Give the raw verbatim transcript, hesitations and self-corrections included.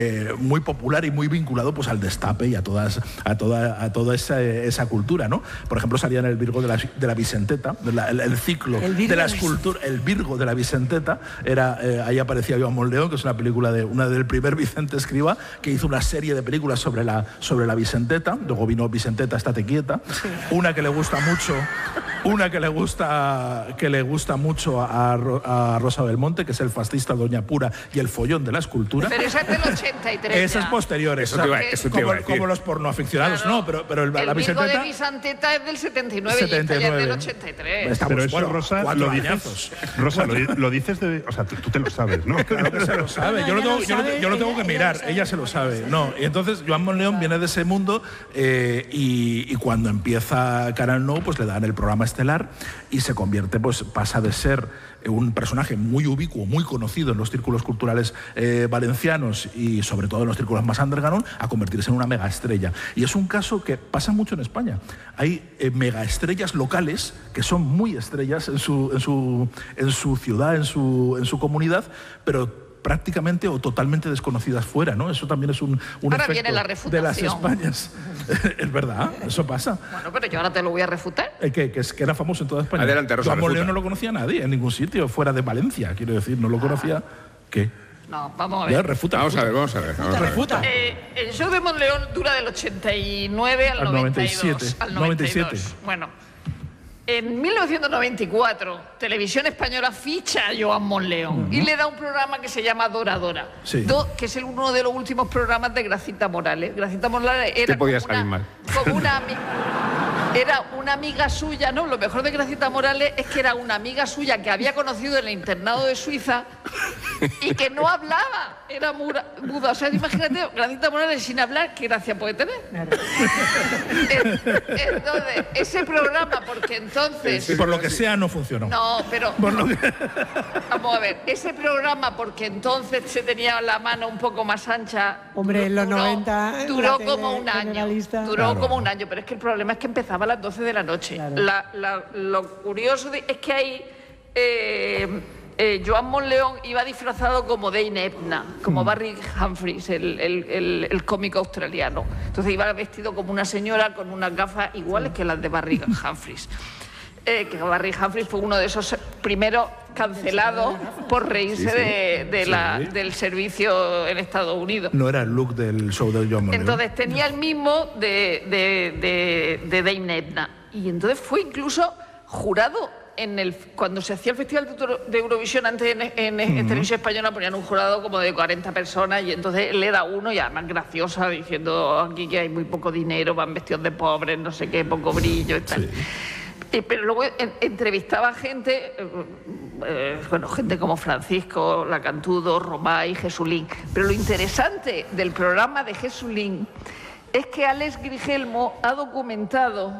Eh, muy popular y muy vinculado pues al destape y a todas a toda a toda esa, esa cultura, ¿no? Por ejemplo, salía en el Virgo de la, de la Vicenteta, de la, el, el ciclo el de la escultura, el Virgo de la Vicenteta, era eh, ahí aparecía Joan Monleón, que es una película de una del primer Vicente Escrivá, que hizo una serie de películas sobre la sobre la Vicenteta, luego vino Vicenteta, estate quieta, una que le gusta mucho, una que le gusta que le gusta mucho a, a Rosa Belmonte, que es el fascista Doña Pura y el follón de la escultura. Pero esa es del ochenta y tres. Esas posteriores, eso te iba, eso te como, iba a decir. como los pornoaficionados, claro. No, pero, pero el, el la Virgo Vicenteta... de Vicenteta es del setenta y nueve, setenta y nueve. Y esta ya es del ochenta y tres. Estamos, pero eso, bueno, Rosa, lo dices, Rosa lo, lo dices de... O sea, tú, tú te lo sabes, ¿no? Claro que se lo sabe. Yo lo tengo, yo lo, yo lo tengo que mirar. Ella, ella se lo sabe. No, y entonces Joan Monleón viene de ese mundo eh, y, y cuando empieza Canal Nou, pues le dan el programa estelar y se convierte, pues pasa de ser un personaje muy ubicuo, muy conocido en los círculos culturales eh, valencianos y sobre todo en los círculos más underground, a convertirse en una megaestrella. Y es un caso que pasa mucho en España. Hay eh, megaestrellas locales que son muy estrellas en su, en su, en su ciudad, en su, en su comunidad, pero prácticamente o totalmente desconocidas fuera, ¿no? Eso también es un, un ahora efecto viene la de las Españas. Es verdad, eso pasa. Bueno, pero yo ahora te lo voy a refutar. Eh, que, que, es, que era famoso en toda España. Adelante, Rosa. Joan Monleón no lo conocía nadie en ningún sitio, fuera de Valencia, quiero decir, no lo conocía. ¿Qué? No, vamos a ver. Ya, refuta, vamos refuta. a ver, vamos a ver. Vamos refuta. a ver. Eh, el show de Monleón dura del ochenta y nueve al, al noventa y dos. noventa y siete. Al noventa y dos. noventa y siete. Bueno, en mil novecientos noventa y cuatro, Televisión Española ficha a Joan Monleón uh-huh. y le da un programa que se llama Dora Dora, sí. Do, que es el, uno de los últimos programas de Gracita Morales. Gracita Morales era podía como, salir una, mal. como una era una amiga suya, ¿no? Lo mejor de Gracita Morales es que era una amiga suya que había conocido en el internado de Suiza y que no hablaba, era muda. O sea, imagínate, Gracita Morales sin hablar, ¿qué gracia puede tener? Claro. Entonces, ese programa, porque entonces... Y por lo que sea, no funcionó. No, pero... Por lo que... Vamos a ver, ese programa, porque entonces se tenía la mano un poco más ancha... Hombre, en los duró, noventa... Duró como un año. Duró claro. como un año, pero es que el problema es que empezaba a las doce de la noche. Claro. La, la, lo curioso de, es que ahí eh, eh, Joan Monleón iba disfrazado como Dane Edna, como mm. Barry Humphries, el, el, el, el cómico australiano. Entonces iba vestido como una señora con unas gafas iguales que las de Barry Humphries. Eh, que Barry Humphries fue uno de esos primeros cancelados por reírse sí, sí. De, de sí. la, del servicio en Estados Unidos. No era el look del show de Joan Monleón. Entonces tenía el mismo de, de, de, de Dane Edna. Y entonces fue incluso jurado en el, cuando se hacía el Festival de Eurovisión antes en, en, en uh-huh. Televisión Española ponían un jurado como de cuarenta personas y entonces él era uno y además graciosa diciendo aquí que hay muy poco dinero, van vestidos de pobres, no sé qué, poco brillo y tal. Sí. Eh, pero luego en, entrevistaba gente, eh, eh, bueno, gente como Francisco Lacantudo, Romay, Jesulín. Pero lo interesante del programa de Jesulín es que Alex Grigelmo ha documentado